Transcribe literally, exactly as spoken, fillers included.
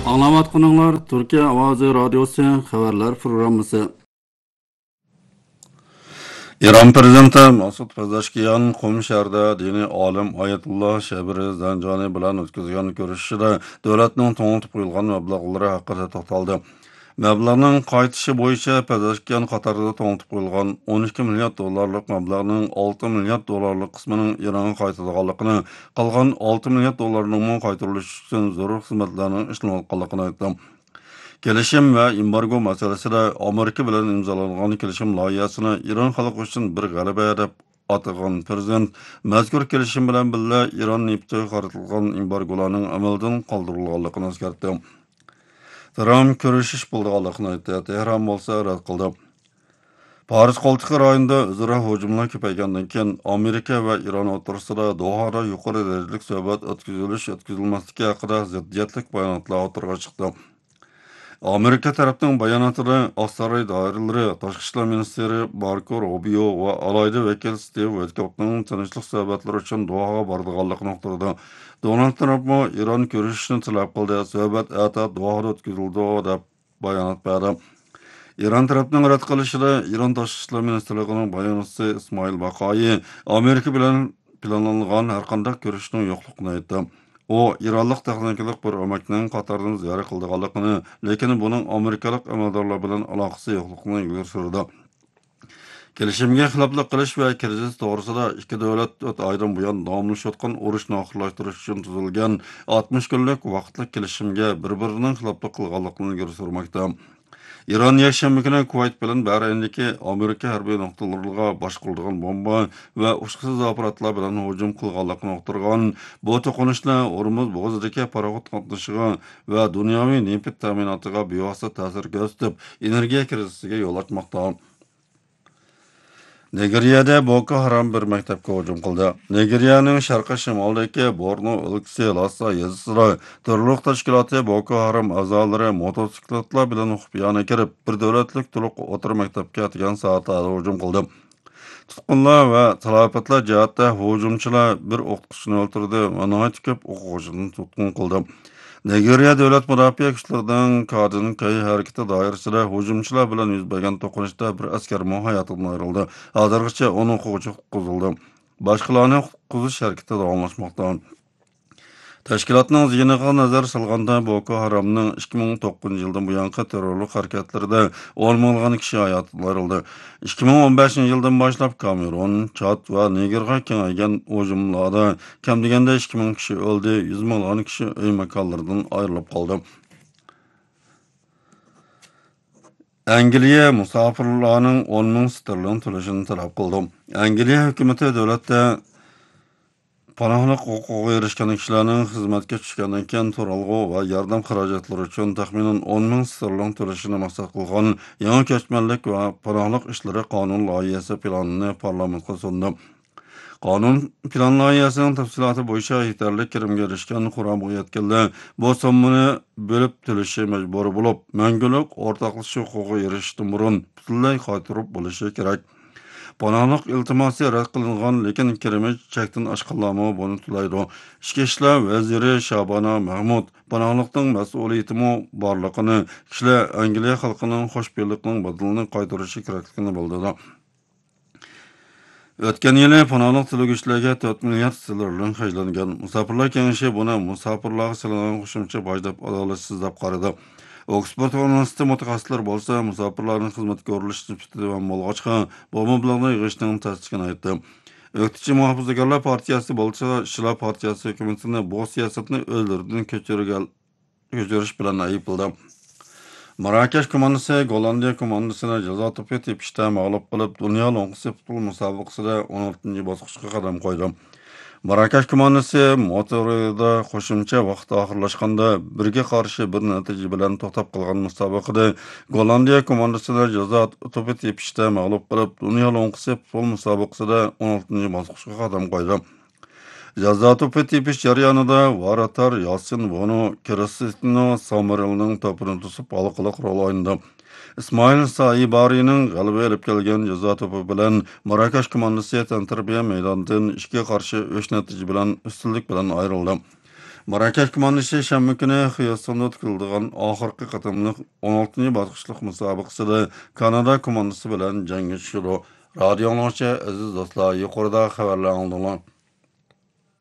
Anlavatqanlar Türkiye Avazi Radyosu xabarlar programması. İran prezidenti Masud Pezeshkian Qum shahrida diniy olim Oyatulloh Shabiri Zanjani bilan o'tkazgan ko'rishishida davlatning to'g'ritib qo'yilgan mablag'lari haqida to'xtaldi. Mablag'ning qaytishi bo'yicha Pezeshkian qatorida to'g'ritib qo'yilgan o'n ikki milliard dollarlik mablag'ning olti milliard dollarlik qismining Ironga qaytarilganligini, qolgan olti milliard dollarning qaytarilishi uchun zarur xizmatlarning ishlanayotganligini aytdi. Kelishim ve embargo meselesinde Amerika bilen imzalanan kelishim loyihasini İran xalqi uchun bir g'alaba deb atagan prezident mazkur kelishim bilan birga İran neftiga qaratilgan embargolarning amaldan qoldirilganligini eskartdi. Trump ko'rishish bo'lganligini aytdi. Tehron bo'lsa rad qildi. Paris qo'ltiqi rayonida o'zaro hujumlar ko'paygandan keyin Amerika va İran o'rtasida Dohada yuqori darajalik suhbat o'tkazilish o'tkazilmasligi haqida ziddiyatli bayonotlar o'tirg'a chiqdi. Amerika tarafından bayanatında Assaray daireleri, Tashqi ishlar ministri Marco Rubio ve alayda vekil Steve Witkoff'ның tinchlik suhbatlar uchun Dohaga bordiganligini uqtirdi. Donald Trump mu İran ko'rishishni talab qildi. Suhbat ata Dohada o'tkazildi deb bayonot berdi. İran tarafından rad qilishida İran Tashqi ishlar ministrligining bayonotchisi Ismoil Baqoyi Amerika bilan planlangan har qanday ko'rishishning yo'qligini aytdi. O, İranlıq texnikalik bir öməkinin Qatardan ziyaret qildiganligini, lekin bunun Amerikalik amaldorlar bilan aloqasi yo'qligini ilgari surdi. Kelishimga xiloflik qilish va kirish to'g'risida ikki davlat to'rt oydan buyon davomlashayotgan urushni oxirlashtirish uchun tuzilgan oltmish kunlik vaqtli kelishimga bir-birining xiloflik qilganligini ilgari surmoqda. İran yakshanba kuni Kuvayt bilan Bahrayndagi Amerika harbiy nuqtalariga boshqarilgan bomba va ushqisiz apparatlar bilan hujum qilganligini uqtirgan. Bu to'qinishlar Hormuz bo'g'izidagi paroxod qatnashiga va dunyoviy neft ta'minotiga bevosita ta'sir ko'rsatib, energiya krizisiga yo'l ochmoqda. Nigeriyada Boko Haram bir maktabga hujum qildi. Nigeriyaning sharqi shimolidagi Borno o'lkasi Lassa yezisida terror tashkiloti Boko Haram a'zolari motosikletlar bilan xufiyona kirib, bir davlatlik to'liq o'tir maktabga atgan soatlarda hujum qildi. Tutqunlar va talofatlar jihatda hujumchilar bir o'qituvchini o'ldirdi va nihoyat ko'p o'quvchini tutqun qildi. Nigeriya davlat mudofaa kuchlarining Kadin Kay harakati doirasida hujumchilar bilan yuz bergan to'qinishda bir askar hayotdan ayrildi. Hozirgacha o'n o'quvchi qutqizildi. Boshqalarni qutqizish harakati davomlashmoqda. Tashkilotning ziyniga nazar solganda Boko Haramning ikki ming to'qqizinchi yildan buyongi terrorlik harakatlarida o'n mingdan kishi hayotdan ayrildi. ikki ming o'n beshinchi yildan boshlab Kamerun, Chad va Nigerga kengaygan hujumlarda kam deganda ikki ming kishi o'ldi, yuz mingdan kishi uy makonlaridan ayrilib qoldi. Angliya musofirlarning o'n ming sterlin to'lashini talab qildi. Angliya hukumati davlatda panohlik huquqiga erishgan kishilarning xizmatga tushgandan keyin turalg'u va yordam xarajatlari uchun taxminan o'n ming sterlin to'lashini maqsad qilgan yangi ko'chmanlik va panohlik ishlari qonun loyihasi planini parlamentga sundi. Qonun plan loyihasining tafsiloti bo'yicha yetarli kirimga erishgan quramga yetkazildi. Bu so'mni bo'lib to'lashi majburiy bo'lib, mangulik o'rtoqlashuv huquqiga erishishdan burun butunlay qaytarib bo'lishi kerak. Panohlik iltimosi rad qilingan, lekin kirimi chekdan oshganlarmi buni to'laydi. Ichki ishlar vaziri Shabana Mahmud panohlikning mas'uliyatimi borligini, kishilar Angliya xalqining xo'shbeillikning badalini qaytarishi kerakligini bildirdi. O'tgan yili panohlik tilaguvchilarga to'rt milliard sterlin xajlangan. Musofirlar kengashi buni musofirlarga solingan qo'shimcha boj deb adolatsiz deb qaradi. Oxford universiteti mutaxassislari bo'lsa, musofirlarning xizmatga o'rilish nisbati va bo'lg'achqa bu mablag'ni yig'ishning tasdiqini aytdi. O'qituvchi muhofazakorlar partiyasi bo'lsa, Ishchilar partiyasi hukumatini bu siyosatni o'zlaridan ko'chirish bilan aybladi. Marakash komandasi Gollandiya komandasini jazo to'pi tepishda mag'lub qilib, dunyo lo'ng'isi futbol musobaqasida o'n oltinchi bosqichga qadam qo'ydi. Marakash komandasi Motorida qo'shimcha vaqt oxirlashganda birga qarshi bir natija bilan to'xtab qolgan musobaqada Gollandiya komandasini jazo to'pi tepishda mag'lub qilib, dunyo lo'ng'isi futbol musobaqasida o'n oltinchi bosqichga qadam qo'ydi. Jazo to'pi tepish jarayonida Varatar Yasin Bono Kristino Samuelning to'pini to'sib aloqaliq rol o'ynadi. İsmail Saibari'nin g'alaba elib kelgan jazo to'pi bilan Marakash komandasi tantarbiya maydonidan ishga qarshi uch natija bilan ustunlik bilan ayrildi. Marakash komandasi shanba kuni Hiyostonda o'tkazilgan oxirgi qatimliq o'n oltinchi bosqichlik musobaqasida Kanada komandasi bilan jangga tushdi. Radio anglag'uchi aziz do'stlar, yuqorida xabarlar aldinglar.